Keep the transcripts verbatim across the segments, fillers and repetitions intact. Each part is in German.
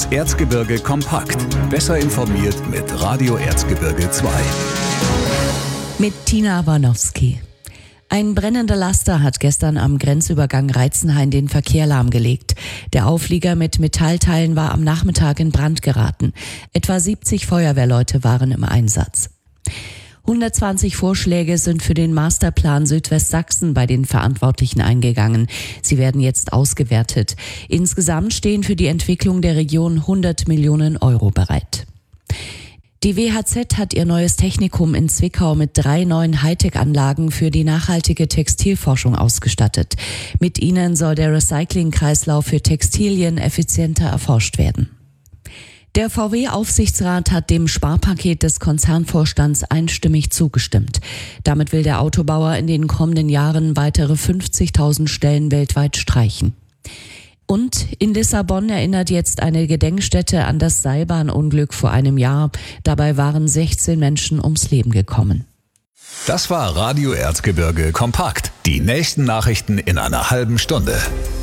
Das Erzgebirge kompakt. Besser informiert mit Radio Erzgebirge zwei. Mit Tina Warnowski. Ein brennender Laster hat gestern am Grenzübergang Reitzenhain den Verkehr lahmgelegt. Der Auflieger mit Metallteilen war am Nachmittag in Brand geraten. Etwa siebzig Feuerwehrleute waren im Einsatz. hundertzwanzig Vorschläge sind für den Masterplan Südwestsachsen bei den Verantwortlichen eingegangen. Sie werden jetzt ausgewertet. Insgesamt stehen für die Entwicklung der Region hundert Millionen Euro bereit. Die W H Z hat ihr neues Technikum in Zwickau mit drei neuen Hightech-Anlagen für die nachhaltige Textilforschung ausgestattet. Mit ihnen soll der Recyclingkreislauf für Textilien effizienter erforscht werden. Der V W-Aufsichtsrat hat dem Sparpaket des Konzernvorstands einstimmig zugestimmt. Damit will der Autobauer in den kommenden Jahren weitere fünfzigtausend Stellen weltweit streichen. Und in Lissabon erinnert jetzt eine Gedenkstätte an das Seilbahnunglück vor einem Jahr. Dabei waren sechzehn Menschen ums Leben gekommen. Das war Radio Erzgebirge kompakt. Die nächsten Nachrichten in einer halben Stunde.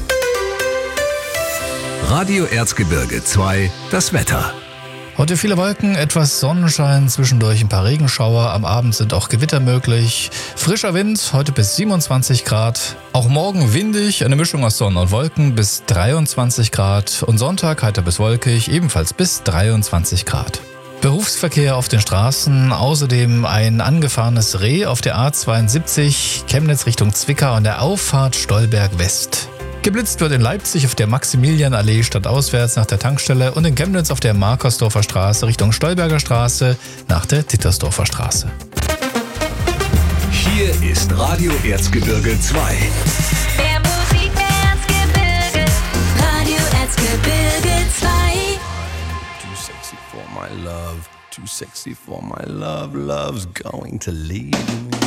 Radio Erzgebirge zwei, das Wetter. Heute viele Wolken, etwas Sonnenschein, zwischendurch ein paar Regenschauer. Am Abend sind auch Gewitter möglich. Frischer Wind, heute bis siebenundzwanzig Grad. Auch morgen windig, eine Mischung aus Sonne und Wolken bis dreiundzwanzig Grad. Und Sonntag heiter bis wolkig, ebenfalls bis dreiundzwanzig Grad. Berufsverkehr auf den Straßen, außerdem ein angefahrenes Reh auf der A zweiundsiebzig, Chemnitz Richtung Zwickau an der Auffahrt Stolberg West. Geblitzt wird in Leipzig auf der Maximilianallee stadtauswärts nach der Tankstelle und in Chemnitz auf der Markersdorfer Straße Richtung Stolberger Straße nach der Dittersdorfer Straße. Hier ist Radio Erzgebirge zwei. Mehr Musik, mehr Erzgebirge. Radio Erzgebirge zwei. Too sexy for my love, too sexy for my love, love's going to leave me.